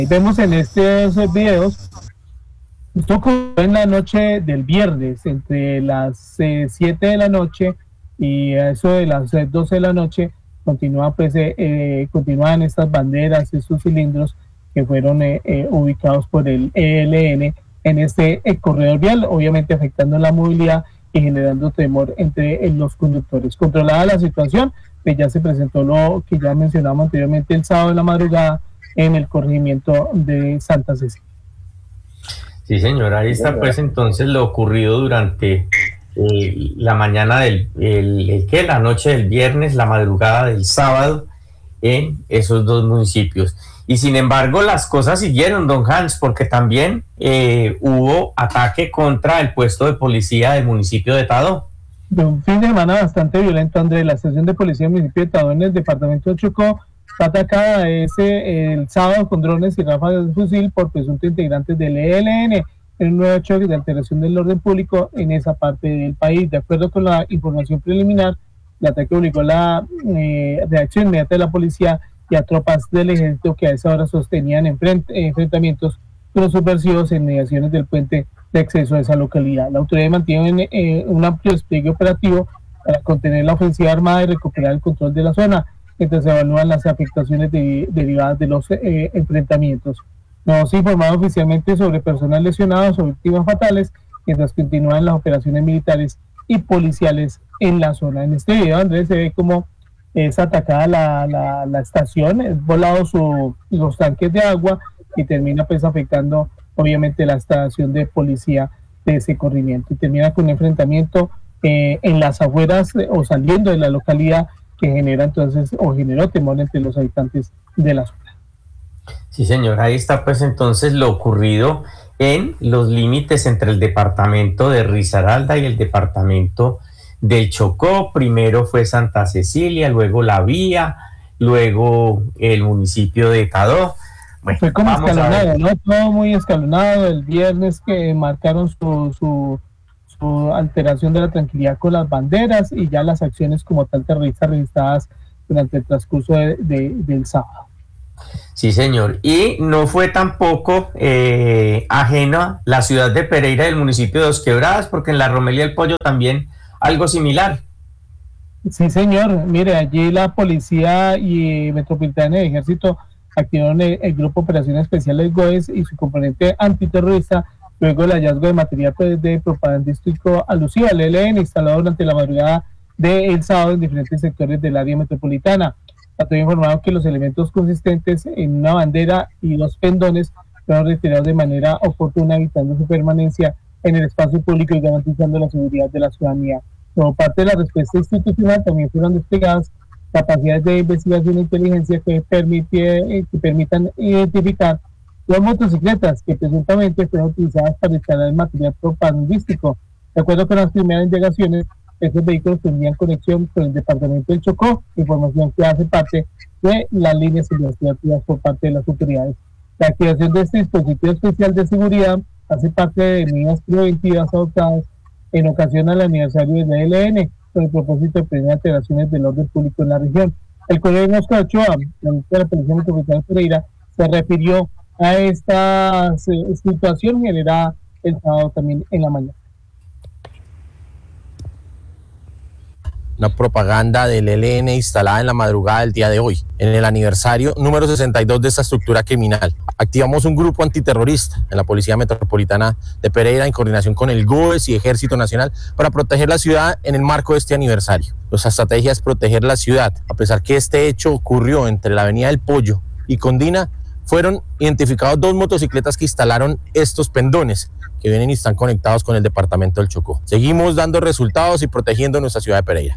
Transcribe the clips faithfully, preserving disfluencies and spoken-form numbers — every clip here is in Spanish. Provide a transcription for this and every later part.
Vemos en estos videos, esto ocurrió en la noche del viernes, entre las eh, siete de la noche y eso de las eh, doce de la noche, continúa, pues, eh, eh, continúan estas banderas, estos cilindros que fueron eh, eh, ubicados por el E L N en este eh, corredor vial, obviamente afectando la movilidad y generando temor entre eh, los conductores. Controlada la situación, pues ya se presentó lo que ya mencionamos anteriormente el sábado de la madrugada en el corregimiento de Santa Cecilia. Sí, señor, ahí está pues entonces lo ocurrido durante eh, la mañana del, el, el, ¿qué? La noche del viernes, la madrugada del sábado en esos dos municipios. Y sin embargo las cosas siguieron, don Hans, porque también eh, hubo ataque contra el puesto de policía del municipio de Tadó. De un fin de semana bastante violento, André. La estación de policía del municipio de Tadó en el departamento de Chocó fue atacada ese el sábado con drones y ráfagas de fusil por presuntos integrantes del E L N en un nuevo choque de alteración del orden público en esa parte del país. De acuerdo con la información preliminar, el ataque obligó la eh, reacción inmediata de la policía y a tropas del ejército que a esa hora sostenían enfrent enfrentamientos con los subversivos en mediaciones del puente de acceso a esa localidad. La autoridad mantiene eh, un amplio despliegue operativo para contener la ofensiva armada y recuperar el control de la zona, mientras se evalúan las afectaciones de, derivadas de los eh, enfrentamientos. No se ha informado oficialmente sobre personas lesionadas o víctimas fatales, mientras continúan las operaciones militares y policiales en la zona. En este video, Andrés, se ve como es atacada la, la, la estación, es volado su, los tanques de agua y termina pues afectando obviamente la estación de policía de ese corrimiento y termina con un enfrentamiento eh, en las afueras eh, o saliendo de la localidad que genera entonces o generó temor entre los habitantes de la zona. Sí, señor, ahí está pues entonces lo ocurrido en los límites entre el departamento de Risaralda y el departamento del Chocó. Primero fue Santa Cecilia, luego La Vía, luego el municipio de Tadó. Bueno, fue como escalonado, ¿no? Todo muy escalonado. El viernes que marcaron su, su, su alteración de la tranquilidad con las banderas y ya las acciones como tal terroristas registradas durante el transcurso de, de, del sábado. Sí, señor. Y no fue tampoco eh, ajena la ciudad de Pereira del municipio de Dos Quebradas, porque en la Romelia del Pollo también algo similar. Sí, señor. Mire, allí la policía y Metropolitana de Ejército activaron el, el Grupo Operaciones Especiales GOES y su componente antiterrorista luego del hallazgo de material de propagandístico alusivo al E L N instalado durante la madrugada del sábado en diferentes sectores del área metropolitana. También informado que los elementos consistentes en una bandera y dos pendones fueron retirados de manera oportuna, evitando su permanencia en el espacio público y garantizando la seguridad de la ciudadanía. Como parte de la respuesta institucional, también fueron desplegadas capacidades de investigación e inteligencia que, permite, que permitan identificar dos motocicletas que presuntamente fueron utilizadas para instalar el material propagandístico. De acuerdo con las primeras indagaciones, estos vehículos tendrían conexión con el departamento del Chocó, información que hace parte de las líneas investigativas por parte de las autoridades. La activación de este dispositivo especial de seguridad hace parte de medidas preventivas adoptadas en ocasión al aniversario del E L N, con el propósito de prevenir alteraciones del orden público en la región. El coronel Oscar Ochoa, la ministra de la Policía Metropolitana de Pereira, se refirió a esta situación generada el sábado también en la mañana. Una propaganda del E L N instalada en la madrugada del día de hoy, en el aniversario número sesenta y dos de esta estructura criminal. Activamos un grupo antiterrorista en la Policía Metropolitana de Pereira en coordinación con el GOES y Ejército Nacional para proteger la ciudad en el marco de este aniversario. Nuestra estrategia es proteger la ciudad. A pesar que este hecho ocurrió entre la Avenida del Pollo y Condina, fueron identificados dos motocicletas que instalaron estos pendones que vienen y están conectados con el departamento del Chocó. Seguimos dando resultados y protegiendo nuestra ciudad de Pereira.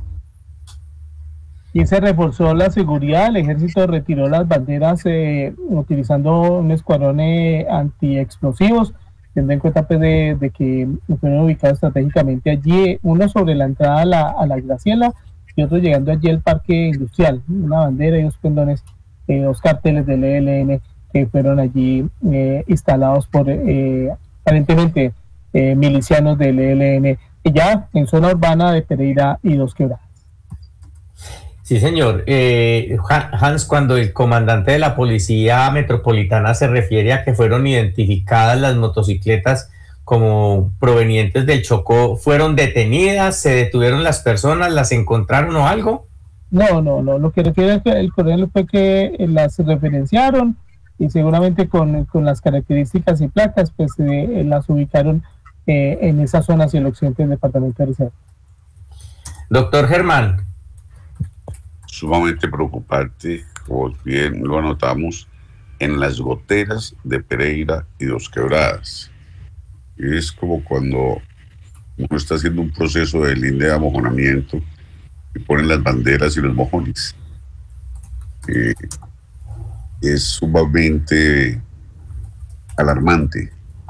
Y se reforzó la seguridad. El ejército retiró las banderas eh, utilizando un escuadrón eh, antiexplosivos, teniendo en cuenta pues, de, de que fueron ubicados estratégicamente allí, uno sobre la entrada a la, a la Graciela y otro llegando allí al parque industrial, una bandera y dos pendones, eh, dos carteles del E L N que fueron allí eh, instalados por eh, aparentemente eh, milicianos del E L N, y ya en zona urbana de Pereira y Dos Quebradas. Sí, señor. Eh, Hans, cuando el comandante de la Policía Metropolitana se refiere a que fueron identificadas las motocicletas como provenientes del Chocó, ¿fueron detenidas? ¿Se detuvieron las personas? ¿Las encontraron o algo? No, no, no. Lo que refiere el coronel fue que las referenciaron y seguramente con, con las características y placas, pues eh, las ubicaron eh, en esa zona hacia el occidente del departamento de Risaralda. Doctor Germán. Sumamente preocupante, como bien lo anotamos, en las goteras de Pereira y Dos Quebradas. Es como cuando uno está haciendo un proceso de linde de amojonamiento y ponen las banderas y los mojones. Eh, es sumamente alarmante.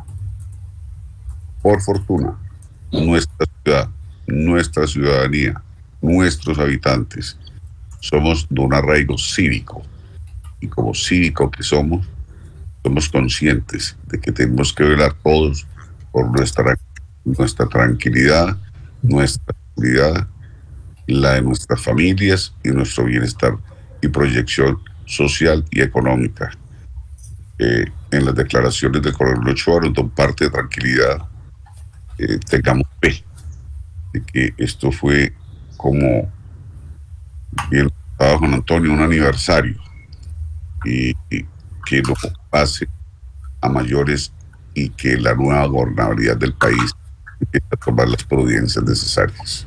Por fortuna, nuestra ciudad, nuestra ciudadanía, nuestros habitantes, somos de un arraigo cívico, y como cívico que somos, somos conscientes de que tenemos que velar todos por nuestra, nuestra tranquilidad, nuestra seguridad, la de nuestras familias y nuestro bienestar y proyección social y económica. Eh, en las declaraciones del coronel Ochoa nos dan parte de tranquilidad. Eh, tengamos fe de que esto fue, como bien estaba Juan Antonio, un aniversario, y, y que no pase a mayores y que la nueva gobernabilidad del país empiece a tomar las providencias necesarias.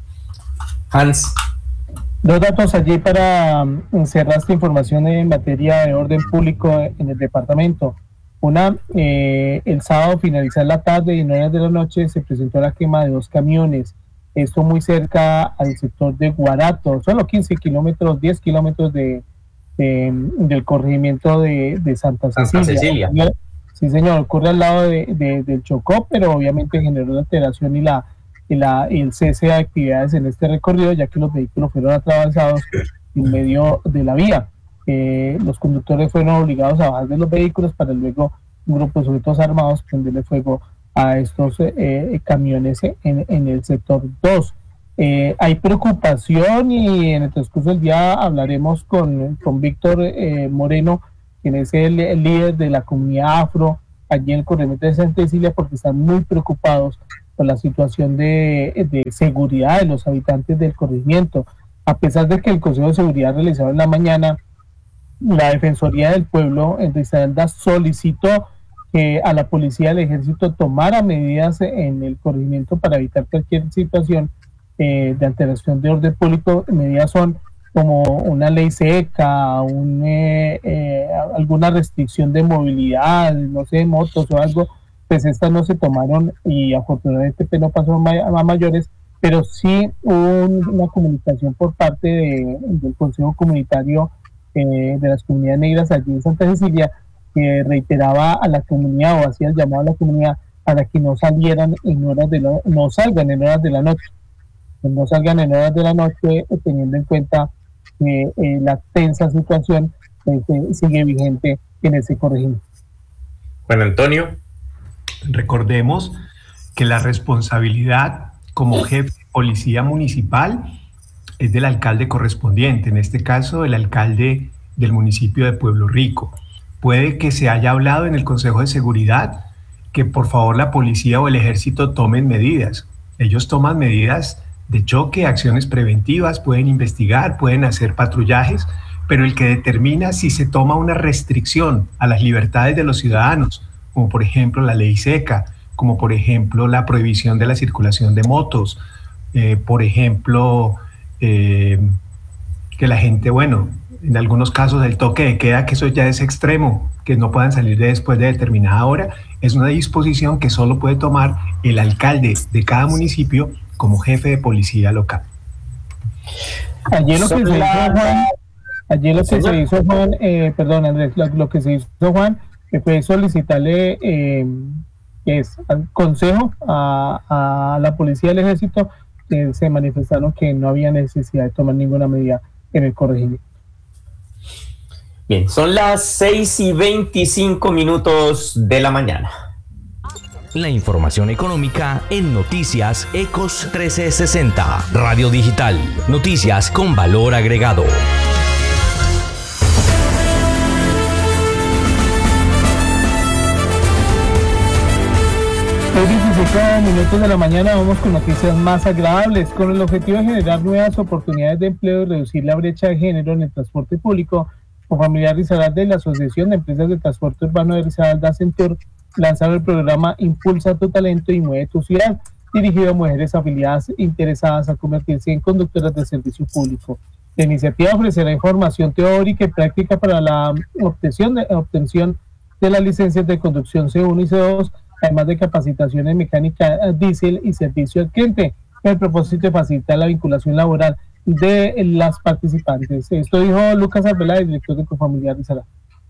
Hans. Dos datos allí para cerrar esta información en materia de orden público en el departamento. Una, eh, el sábado, finalizar la tarde y en horas de la noche, se presentó la quema de dos camiones. Esto muy cerca al sector de Guarato, solo quince kilómetros, diez kilómetros de, de, del corregimiento de, de Santa Cecilia. Santa Cecilia. Sí, señor, ocurre al lado de, de, del Chocó, pero obviamente generó la alteración y, la, y, la, y el cese de actividades en este recorrido, ya que los vehículos fueron atravesados en medio de la vía. Eh, los conductores fueron obligados a bajar de los vehículos para luego un grupo de sujetos armados prenderle fuego a estos eh, camiones en, en el sector dos. Eh, hay preocupación y en el transcurso del día hablaremos con, con Víctor eh, Moreno, quien es el, el líder de la comunidad afro allí en el corregimiento de Santa Cecilia, porque están muy preocupados por la situación de, de seguridad de los habitantes del corregimiento. A pesar de que el Consejo de Seguridad realizado en la mañana, la Defensoría del Pueblo en Risaralda solicitó que a la policía del ejército tomara medidas en el corregimiento para evitar cualquier situación eh, de alteración de orden público. Medidas son como una ley seca, un, eh, eh, alguna restricción de movilidad, no sé, motos o algo, pues estas no se tomaron y afortunadamente pues no pasó a mayores, pero sí hubo una comunicación por parte de, del Consejo Comunitario eh, de las Comunidades Negras allí en Santa Cecilia, que reiteraba a la comunidad o hacía el llamado a la comunidad para que no salieran en horas de la, no salgan en horas de la noche, que no salgan en horas de la noche, teniendo en cuenta que eh, la tensa situación pues, eh, sigue vigente en ese corregimiento. Juan Antonio. Recordemos que la responsabilidad como jefe de policía municipal es del alcalde correspondiente, en este caso el alcalde del municipio de Pueblo Rico. Puede que se haya hablado en el Consejo de Seguridad que por favor la policía o el ejército tomen medidas. Ellos toman medidas de choque, acciones preventivas, pueden investigar, pueden hacer patrullajes, pero el que determina si se toma una restricción a las libertades de los ciudadanos, como por ejemplo la ley seca, como por ejemplo la prohibición de la circulación de motos, eh, por ejemplo, eh, que la gente, bueno, en algunos casos el toque de queda, que eso ya es extremo, que no puedan salir de después de determinada hora, es una disposición que solo puede tomar el alcalde de cada municipio como jefe de policía local. Ayer lo que se hizo, Juan, ayer lo que se hizo, Juan, eh, perdón Andrés, lo, lo que se hizo, Juan, que fue solicitarle eh, es, al consejo a, a la policía del ejército, que se manifestaron que no había necesidad de tomar ninguna medida en el corregimiento. Bien, son las seis y veinticinco minutos de la mañana. La información económica en Noticias Ecos trescientos sesenta. Radio Digital. Noticias con valor agregado. Hoy diecisiete minutos de la mañana vamos con noticias más agradables. Con el objetivo de generar nuevas oportunidades de empleo y reducir la brecha de género en el transporte público, Confamiliar Risaralda y la Asociación de Empresas de Transporte Urbano de Risaralda, Centur, lanzaron el programa Impulsa tu Talento y Mueve tu Ciudad, dirigido a mujeres afiliadas interesadas a convertirse en conductoras de servicio público. La iniciativa ofrecerá información teórica y práctica para la obtención de, obtención de las licencias de conducción C uno y C dos, además de capacitación en mecánica diésel y servicio al cliente, con el propósito de facilitar la vinculación laboral de las participantes. Esto dijo Lucas Arbeláez, director de Confamiliar Risaralda.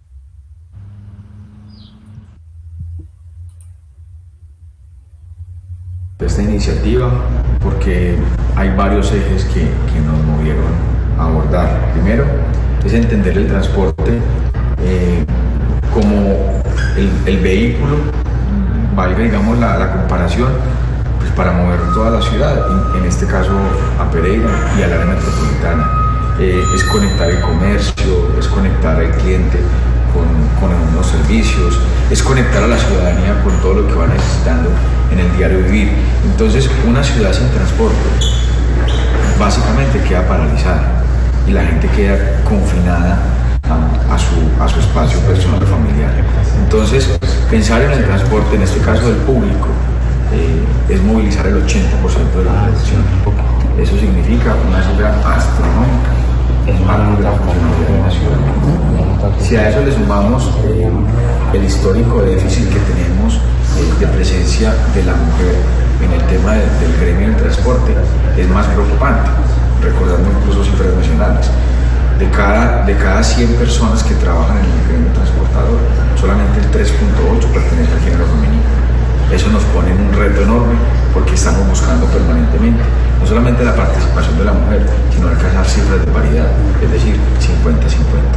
Esta iniciativa porque hay varios ejes que, que nos movieron a abordar. Primero es entender el transporte eh, como el, el vehículo, valga digamos la, la comparación, pues para mover toda la ciudad, en, en este caso a Pereira y al área metropolitana. Eh, es conectar el comercio, es conectar al cliente con, con algunos servicios, es conectar a la ciudadanía con todo lo que va necesitando en el diario vivir. Entonces, una ciudad sin transporte básicamente queda paralizada y la gente queda confinada a, a, su, a su espacio personal o familiar. Entonces, pensar en el transporte, en este caso del público, eh, es movilizar el ochenta por ciento de la población. Eso significa una cifra astronómica en marco de la funcionalidad de la ciudad. Si a eso le sumamos eh, el histórico déficit que tenemos eh, de presencia de la mujer en el tema de, del gremio del transporte, es más preocupante, recordando incluso cifras nacionales. De cada, de cada cien personas que trabajan en el gremio transportador, solamente el tres punto ocho pertenece al género femenino. Eso nos pone en un reto enorme porque estamos buscando permanentemente no solamente la participación de la mujer, sino alcanzar cifras de paridad, es decir, cincuenta cincuenta.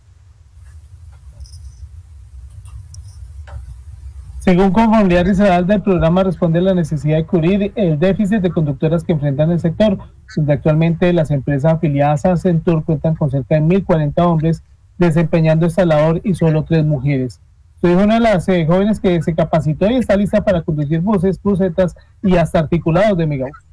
Según Confamiliar Risaralda, el programa responde a la necesidad de cubrir el déficit de conductoras que enfrentan el sector, donde actualmente las empresas afiliadas a Centur cuentan con cerca de mil cuarenta hombres desempeñando esta labor y solo tres mujeres. Soy una de las eh, jóvenes que se capacitó y está lista para conducir buses, busetas y hasta articulados de megabús.